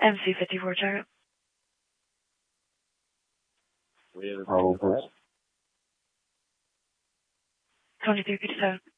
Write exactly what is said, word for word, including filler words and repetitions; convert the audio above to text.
M C fifty-four Charlie. How old is twenty-three fifty-seven.